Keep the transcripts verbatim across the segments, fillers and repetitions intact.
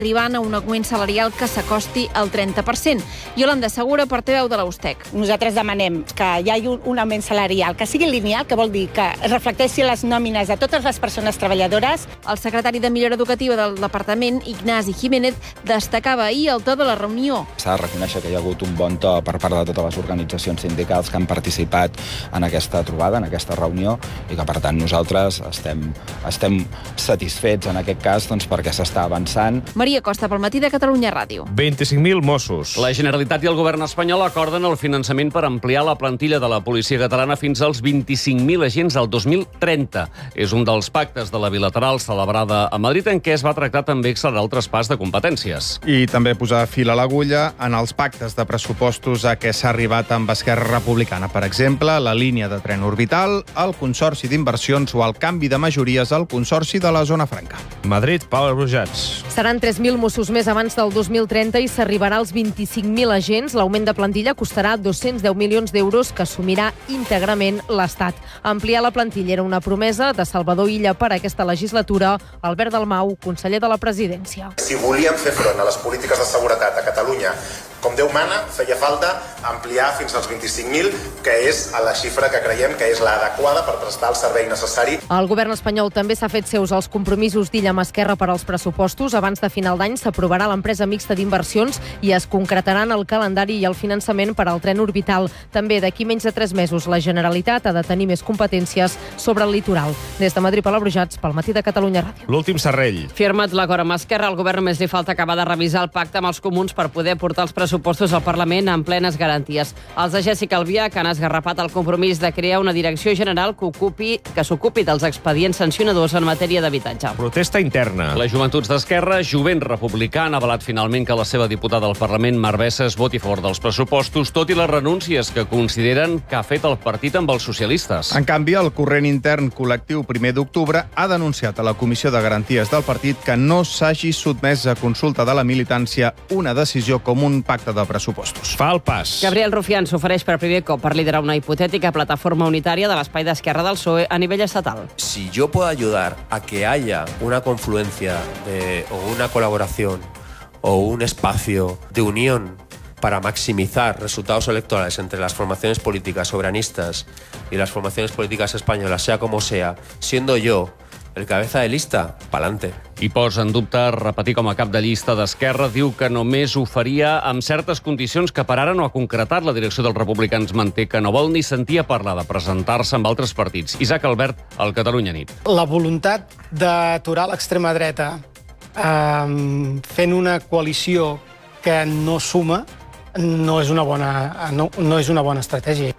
arribant a un augment salarial que s'acosti al trenta per cent. Yolanda Segura, portaveu de la USTEC. Nosaltres demanem que hi hagi un, un augment salarial, que sigui lineal, que vol dir que es reflecteixi les nòmines de totes les persones treballadores. El secretari de Millora Educativa del departament, Ignasi Jiménez, destacava ahir el to de la reunió. S'ha de reconèixer que hi ha hagut un bon to per part de totes les organitzacions sindicals que han participat en aquesta trobada, en aquesta reunió, i que, per tant, nosaltres estem, estem satisfets en aquest cas doncs, perquè s'està avançant. Maria Costa, pel Matí de Catalunya Ràdio. vint-i-cinc mil Mossos. La Generalitat i el govern espanyol acorden el finançament per ampliar la plantilla de la policia catalana fins als vint-i-cinc mil agents al dos mil trenta. És un dels pactes de la bilateral celebrada a Madrid en què es va tractar també accelerar el traspàs de competències. I també posar fil a l'agulla en els pactes de pressupostos a què s'ha arribat amb Esquerra Republicana. Per exemple, la línia de tren orbital, el Consorci d'Inversions o el canvi de majories al Consorci de la Zona Franca. Madrid, Pau Brujats. Seran tres mil Mossos més abans del dos mil trenta i s'arribarà als vint-i-cinc mil agents. L'augment de plantilla costarà dos-cents deu milions d'euros que assumirà íntegrament l'Estat. Ampliar la plantilla era una promesa de Salvador Illa per a aquesta legislatura. Albert Dalmau, conseller de la Presidència. Si volíem fer front a les polítiques de seguretat a Catalunya com Déu mana, feia falta ampliar fins als vint-i-cinc mil, que és la xifra que creiem que és l'adequada per prestar el servei necessari. El govern espanyol també s'ha fet seus els compromisos d'Illa amb Esquerra per als pressupostos. Abans de final d'any s'aprovarà l'empresa mixta d'inversions i es concretaran el calendari i el finançament per al tren orbital. També d'aquí menys de tres mesos la Generalitat ha de tenir més competències sobre el litoral. Des de Madrid, Palabrujats, pel Matí de Catalunya Ràdio. L'últim serrell. Firmat l'acord amb Esquerra, al govern només li falta acabar de revisar el pacte amb els comuns per poder portar els pressupostos al Parlament amb plenes garanties. Els de Jessica Albiach han esgarrapat el compromís de crear una direcció general que ocupi que s'ocupi dels expedients sancionadors en matèria d'habitatge. Protesta interna. Les joventuts d'Esquerra, Jovent Republicà, han avalat finalment que la seva diputada al Parlament, Mar Bessas, voti a favor dels pressupostos, tot i les renúncies que consideren que ha fet el partit amb els socialistes. En canvi, el corrent intern col·lectiu primer d'octubre ha denunciat a la Comissió de Garanties del partit que no s'hagi sotmès a consulta de la militància una decisió com un pacte de pressupostos. Fa el pas. Gabriel Rufián s'ofereix per primer cop per liderar una hipotètica plataforma unitària de l'espai d'esquerra del P S O E a nivell estatal. Si yo puedo ayudar a que haya una confluencia de, o una colaboración o un espacio de unión para maximizar resultados electorales entre las formaciones políticas soberanistas y las formaciones políticas españolas, sea como sea, siendo yo el cabeza de lista, pa'lante. I posa en dubte repetir com a cap de llista d'Esquerra. Diu que només ho faria amb certes condicions que per ara no ha concretat. La direcció dels republicans manté que no vol ni sentir a parlar de presentar-se amb altres partits. Isaac Albert, al Catalunya Nit. La voluntat d'aturar l'extrema dreta eh, fent una coalició que no suma no és una bona, no, no és una bona estratègia.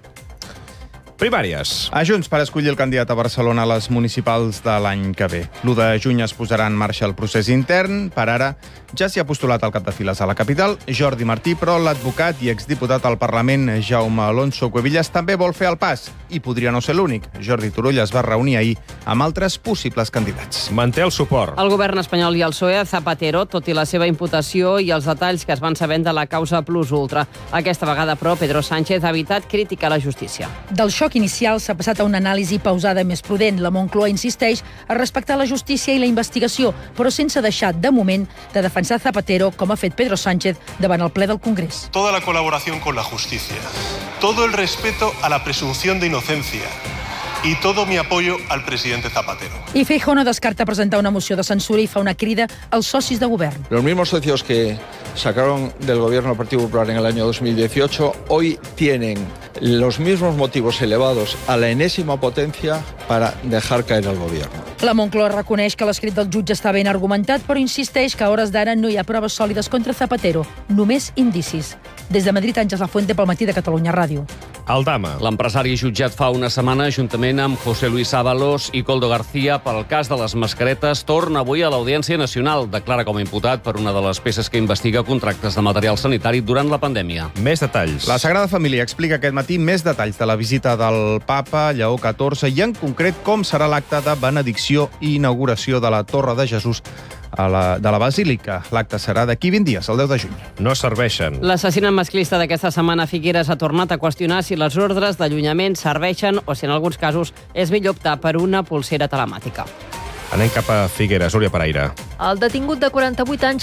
Primàries. A Junts per escollir el candidat a Barcelona a les municipals de l'any que ve. l'u de juny es posarà en marxa el procés intern. Per ara ja s'hi ha postulat el cap de files a la capital, Jordi Martí, però l'advocat i exdiputat al Parlament, Jaume Alonso Cuevillas, també vol fer el pas. I podria no ser l'únic. Jordi Turull es va reunir ahir amb altres possibles candidats. Manté el suport. El govern espanyol i el P S O E a Zapatero, tot i la seva imputació i els detalls que es van sabent de la causa Plus Ultra. Aquesta vegada, però, Pedro Sánchez ha evitat crítica a la justícia. Del xoc inicial s'ha passat a una anàlisi pausada i més prudent. La Moncloa insisteix a respectar la justícia i la investigació, però sense deixar, de moment, de defensar Zapatero, com ha fet Pedro Sánchez davant el ple del Congrés. Toda la colaboración con la justicia, todo el respeto a la presunción de inocencia y todo mi apoyo al presidente Zapatero. I Feijóo no descarta presentar una moció de censura i fa una crida als socis de govern. Los mismos socios que sacaron del gobierno al Partido Popular en el año dos mil dieciocho hoy tienen los mismos motivos elevados a la enésima potencia para dejar caer al gobierno. La Moncloa reconeix que l'escrit del jutge està ben argumentat, però insisteix que a hores d'ara no hi ha proves sòlides contra Zapatero, només indicis. Des de Madrid, Àngels Lafuente, pel Matí de Catalunya Ràdio. Aldama. L'empresari jutjat fa una setmana, juntament amb José Luis Ábalos i Coldo García, pel cas de les mascaretes, torna avui a l'Audiència Nacional. Declara com a imputat per una de les peces que investiga contractes de material sanitari durant la pandèmia. Més detalls. La Sagrada Família explica aquest matí més detalls de la visita del papa Lleó catorze i, en concret, com serà l'acte de benedicció i inauguració de la Torre de Jesús a la, de la Basílica. L'acte serà d'aquí vint dies, el deu de juny. No serveixen. L'assassinat masclista d'aquesta setmana a Figueres ha tornat a qüestionar si les ordres d'allunyament serveixen o si en alguns casos és millor optar per una pulsera telemàtica. Anem cap a Figueres, Núria Paraire. El detingut de quaranta-vuit anys